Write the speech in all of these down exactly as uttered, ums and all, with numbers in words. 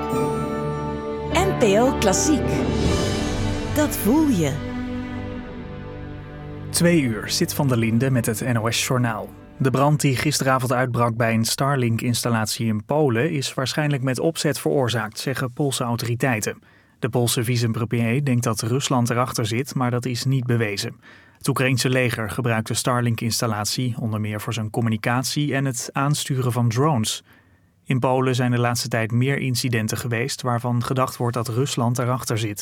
N P O Klassiek. Dat voel je. Twee uur, Sit van der Linde met het N O S-journaal. De brand die gisteravond uitbrak bij een Starlink-installatie in Polen is waarschijnlijk met opzet veroorzaakt, zeggen Poolse autoriteiten. De Poolse vicepremier denkt dat Rusland erachter zit, maar dat is niet bewezen. Het Oekraïense leger gebruikt de Starlink-installatie onder meer voor zijn communicatie en het aansturen van drones. In Polen zijn de laatste tijd meer incidenten geweest waarvan gedacht wordt dat Rusland erachter zit.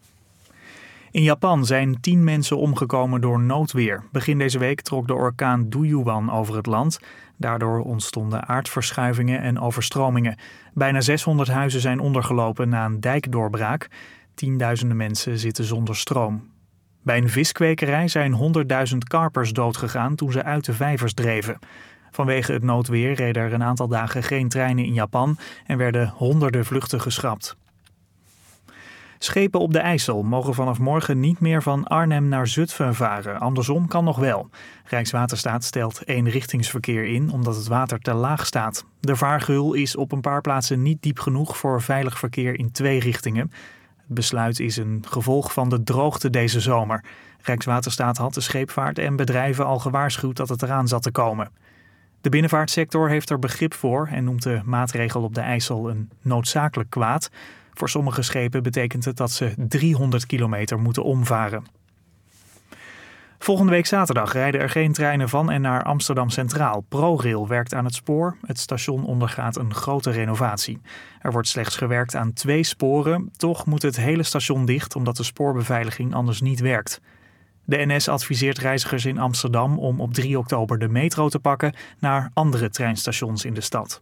In Japan zijn tien mensen omgekomen door noodweer. Begin deze week trok de orkaan Douyuan over het land. Daardoor ontstonden aardverschuivingen en overstromingen. Bijna zeshonderd huizen zijn ondergelopen na een dijkdoorbraak. Tienduizenden mensen zitten zonder stroom. Bij een viskwekerij zijn honderdduizend karpers doodgegaan toen ze uit de vijvers dreven. Vanwege het noodweer reden er een aantal dagen geen treinen in Japan en werden honderden vluchten geschrapt. Schepen op de IJssel mogen vanaf morgen niet meer van Arnhem naar Zutphen varen. Andersom kan nog wel. Rijkswaterstaat stelt eenrichtingsverkeer in omdat het water te laag staat. De vaargeul is op een paar plaatsen niet diep genoeg voor veilig verkeer in twee richtingen. Het besluit is een gevolg van de droogte deze zomer. Rijkswaterstaat had de scheepvaart en bedrijven al gewaarschuwd dat het eraan zat te komen. De binnenvaartsector heeft er begrip voor en noemt de maatregel op de IJssel een noodzakelijk kwaad. Voor sommige schepen betekent het dat ze driehonderd kilometer moeten omvaren. Volgende week zaterdag rijden er geen treinen van en naar Amsterdam Centraal. ProRail werkt aan het spoor. Het station ondergaat een grote renovatie. Er wordt slechts gewerkt aan twee sporen. Toch moet het hele station dicht omdat de spoorbeveiliging anders niet werkt. De N S adviseert reizigers in Amsterdam om op drie oktober de metro te pakken naar andere treinstations in de stad.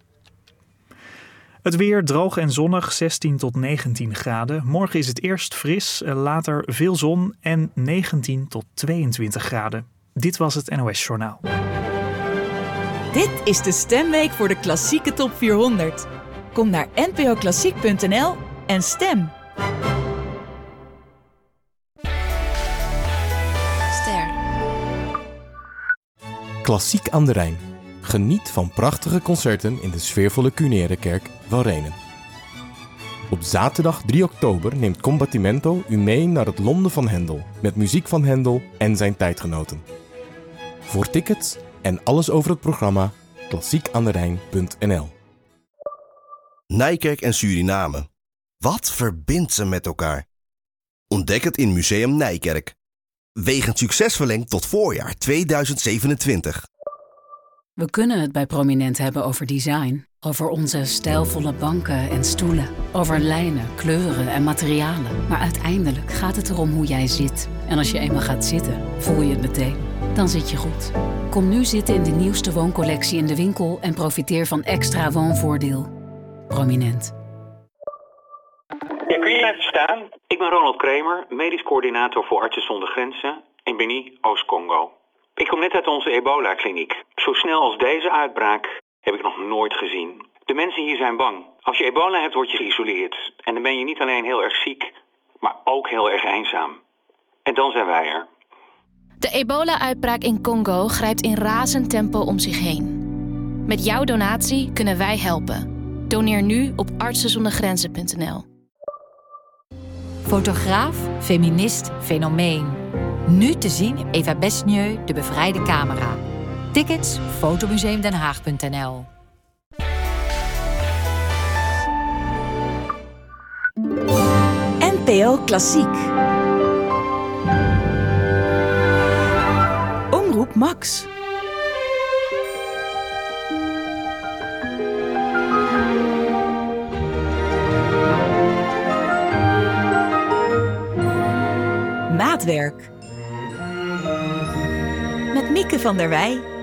Het weer droog en zonnig, zestien tot negentien graden. Morgen is het eerst fris, later veel zon en negentien tot tweeëntwintig graden. Dit was het N O S-journaal. Dit is de stemweek voor de klassieke top vierhonderd. Kom naar n p o klassiek punt n l en stem. Ster. Klassiek aan de Rijn. Geniet van prachtige concerten in de sfeervolle Cunerekerk van Rhenen. Op zaterdag drie oktober neemt Combattimento u mee naar het Londen van Händel met muziek van Händel en zijn tijdgenoten. Voor tickets en alles over het programma klassiek aan de rijn punt n l. Nijkerk en Suriname. Wat verbindt ze met elkaar? Ontdek het in Museum Nijkerk. Wegens succes verlengd tot voorjaar tweeduizend zevenentwintig. We kunnen het bij Prominent hebben over design. Over onze stijlvolle banken en stoelen. Over lijnen, kleuren en materialen. Maar uiteindelijk gaat het erom hoe jij zit. En als je eenmaal gaat zitten, voel je het meteen. Dan zit je goed. Kom nu zitten in de nieuwste wooncollectie in de winkel en profiteer van extra woonvoordeel. Prominent. Ja, kun je even staan? Ik ben Ronald Kremer, medisch coördinator voor Artsen zonder Grenzen in Beni, Oost-Congo. Ik kom net uit onze ebola-kliniek. Zo snel als deze uitbraak heb ik nog nooit gezien. De mensen hier zijn bang. Als je ebola hebt, word je geïsoleerd. En dan ben je niet alleen heel erg ziek, maar ook heel erg eenzaam. En dan zijn wij er. De ebola-uitbraak in Congo grijpt in razend tempo om zich heen. Met jouw donatie kunnen wij helpen. Doneer nu op artsen zonder grenzen punt n l. Fotograaf, feminist, fenomeen. Nu te zien Eva Besnieu, De Bevrijde Camera. Tickets fotomuseum den haag punt n l. N P O Klassiek. Omroep Max. Maatwerk. Met Mieke van der Wij